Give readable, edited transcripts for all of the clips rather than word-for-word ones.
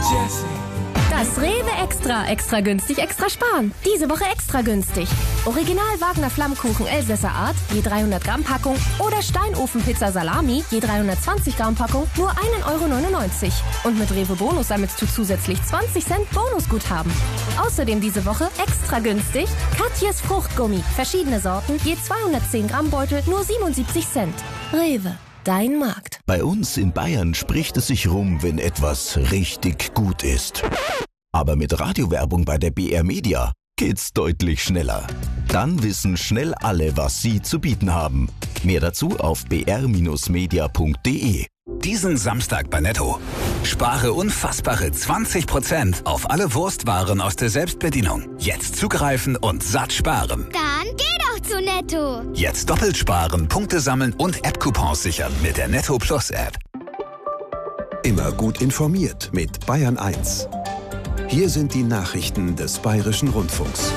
Das Rewe Extra günstig, extra sparen. Diese Woche extra günstig. Original Wagner Flammkuchen Elsässer Art, je 300 Gramm Packung oder Steinofenpizza Salami, je 320 Gramm Packung, nur 1,99 €. Und mit Rewe Bonus sammelst du zusätzlich 20 Cent Bonusguthaben. Außerdem diese Woche extra günstig Katjes Fruchtgummi, verschiedene Sorten, je 210 Gramm Beutel, nur 77 Cent. Rewe. Dein Markt. Bei uns in Bayern spricht es sich rum, wenn etwas richtig gut ist. Aber mit Radiowerbung bei der BR Media geht's deutlich schneller. Dann wissen schnell alle, was sie zu bieten haben. Mehr dazu auf br-media.de. Diesen Samstag bei Netto. Spare unfassbare 20% auf alle Wurstwaren aus der Selbstbedienung. Jetzt zugreifen und satt sparen. Dann geh doch zu Netto. Jetzt doppelt sparen, Punkte sammeln und App-Coupons sichern mit der Netto Plus App. Immer gut informiert mit Bayern 1. Hier sind die Nachrichten des Bayerischen Rundfunks.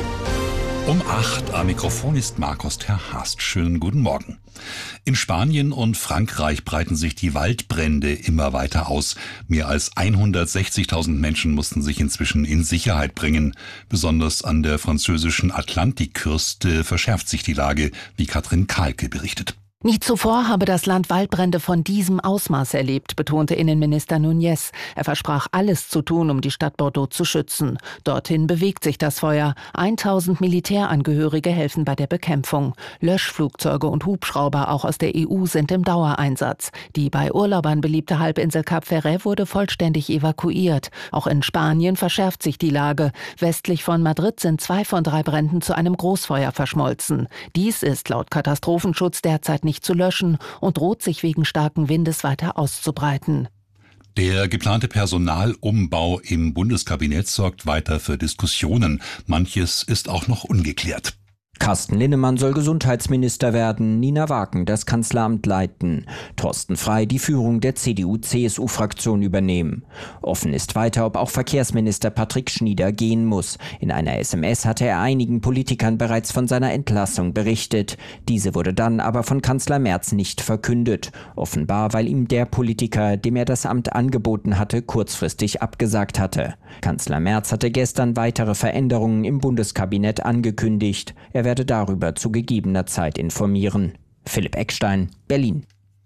Um 8 am Mikrofon ist Markus Terhast. Schönen guten Morgen. In Spanien und Frankreich breiten sich die Waldbrände immer weiter aus. Mehr als 160.000 Menschen mussten sich inzwischen in Sicherheit bringen. Besonders an der französischen Atlantikküste verschärft sich die Lage, wie Katrin Kahlke berichtet. Nie zuvor habe das Land Waldbrände von diesem Ausmaß erlebt, betonte Innenminister Núñez. Er versprach, alles zu tun, um die Stadt Bordeaux zu schützen. Dorthin bewegt sich das Feuer. 1000 Militärangehörige helfen bei der Bekämpfung. Löschflugzeuge und Hubschrauber, auch aus der EU, sind im Dauereinsatz. Die bei Urlaubern beliebte Halbinsel Cap Ferret wurde vollständig evakuiert. Auch in Spanien verschärft sich die Lage. Westlich von Madrid sind 2 von 3 Bränden zu einem Großfeuer verschmolzen. Dies ist laut Katastrophenschutz derzeit nicht zu löschen und droht sich wegen starken Windes weiter auszubreiten. Der geplante Personalumbau im Bundeskabinett sorgt weiter für Diskussionen. Manches ist auch noch ungeklärt. Carsten Linnemann soll Gesundheitsminister werden, Nina Wagen das Kanzleramt leiten, Thorsten Frey die Führung der CDU-CSU-Fraktion übernehmen. Offen ist weiter, ob auch Verkehrsminister Patrick Schnieder gehen muss. In einer SMS hatte er einigen Politikern bereits von seiner Entlassung berichtet. Diese wurde dann aber von Kanzler Merz nicht verkündet. Offenbar, weil ihm der Politiker, dem er das Amt angeboten hatte, kurzfristig abgesagt hatte. Kanzler Merz hatte gestern weitere Veränderungen im Bundeskabinett angekündigt. Er werde darüber zu gegebener Zeit informieren. Philipp Eckstein, Berlin.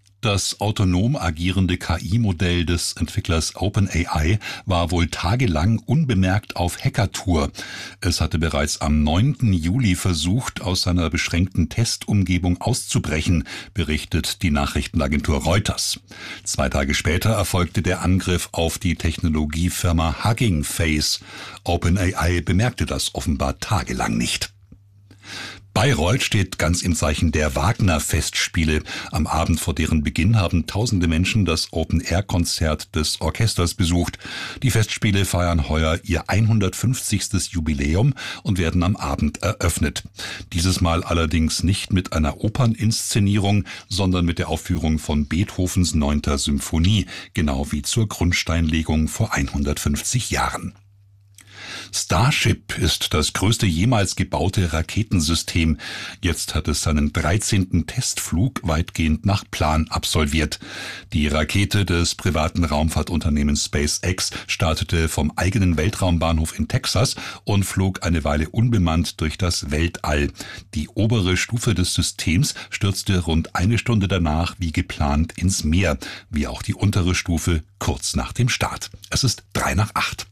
Das autonom agierende KI-Modell des Entwicklers OpenAI war wohl tagelang unbemerkt auf Hackertour. Es hatte bereits am 9. Juli versucht, aus seiner beschränkten Testumgebung auszubrechen, berichtet die Nachrichtenagentur Reuters. 2 Tage später erfolgte der Angriff auf die Technologiefirma Hugging Face. OpenAI bemerkte das offenbar tagelang nicht. Bayreuth steht ganz im Zeichen der Wagner-Festspiele. Am Abend vor deren Beginn haben tausende Menschen das Open-Air-Konzert des Orchesters besucht. Die Festspiele feiern heuer ihr 150. Jubiläum und werden am Abend eröffnet. Dieses Mal allerdings nicht mit einer Operninszenierung, sondern mit der Aufführung von Beethovens 9. Symphonie, genau wie zur Grundsteinlegung vor 150 Jahren. Starship ist das größte jemals gebaute Raketensystem. Jetzt hat es seinen 13. Testflug weitgehend nach Plan absolviert. Die Rakete des privaten Raumfahrtunternehmens SpaceX startete vom eigenen Weltraumbahnhof in Texas und flog eine Weile unbemannt durch das Weltall. Die obere Stufe des Systems stürzte rund 1 Stunde danach wie geplant ins Meer, wie auch die untere Stufe kurz nach dem Start. Es ist 7:55.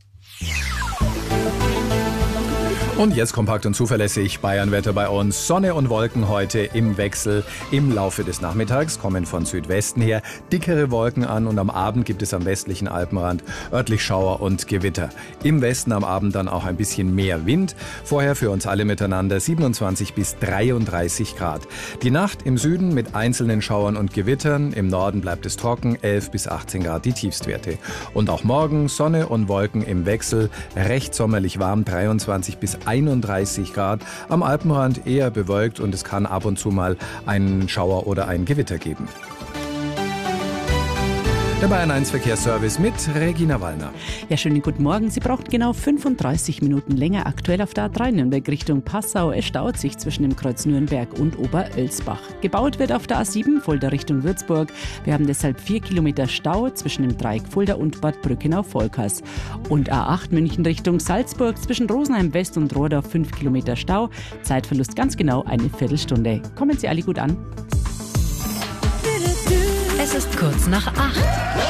Und jetzt kompakt und zuverlässig Bayernwetter bei uns. Sonne und Wolken heute im Wechsel. Im Laufe des Nachmittags kommen von Südwesten her dickere Wolken an und am Abend gibt es am westlichen Alpenrand örtlich Schauer und Gewitter. Im Westen am Abend dann auch ein bisschen mehr Wind. Vorher für uns alle miteinander 27 bis 33 Grad. Die Nacht im Süden mit einzelnen Schauern und Gewittern. Im Norden bleibt es trocken, 11 bis 18 Grad die Tiefstwerte. Und auch morgen Sonne und Wolken im Wechsel. Recht sommerlich warm, 23 bis 31 Grad. Am Alpenrand eher bewölkt und es kann ab und zu mal einen Schauer oder ein Gewitter geben. Der Bayern 1 Verkehrsservice mit Regina Wallner. Ja, schönen guten Morgen. Sie braucht genau 35 Minuten länger aktuell auf der A3 Nürnberg Richtung Passau. Es staut sich zwischen dem Kreuz Nürnberg und Oberölsbach. Gebaut wird auf der A7 Fulda Richtung Würzburg. Wir haben deshalb 4 Kilometer Stau zwischen dem Dreieck Fulda und Bad Brückenau-Volkers. Und A8 München Richtung Salzburg zwischen Rosenheim West und Rohrdorf 5 Kilometer Stau. Zeitverlust ganz genau eine Viertelstunde. Kommen Sie alle gut an. Es ist kurz nach 8.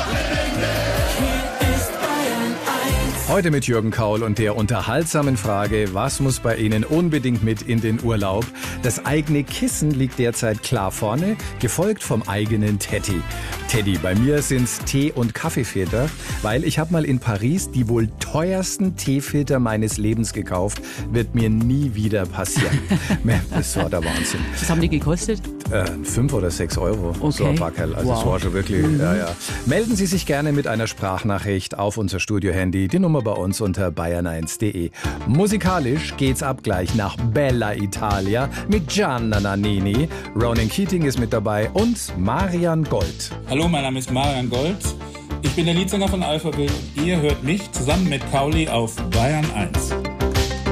Heute mit Jürgen Kaul und der unterhaltsamen Frage, was muss bei Ihnen unbedingt mit in den Urlaub? Das eigene Kissen liegt derzeit klar vorne, gefolgt vom eigenen Teddy. Teddy, bei mir sind's Tee- und Kaffeefilter, weil ich habe mal in Paris die wohl teuersten Teefilter meines Lebens gekauft. Wird mir nie wieder passieren. Das war der Wahnsinn. Was haben die gekostet? 5 oder 6 Euro. Okay. So ein Backerl. Also es war schon wirklich, ja. Melden Sie sich gerne mit einer Sprachnachricht auf unser Studio-Handy. Die Nummer bei uns unter bayern1.de. Musikalisch geht's ab gleich nach Bella Italia mit Gianna Nannini. Ronan Keating ist mit dabei und Marian Gold. Hallo, mein Name ist Marian Gold. Ich bin der Leadsänger von Alphaville. Ihr hört mich zusammen mit Pauli auf Bayern 1.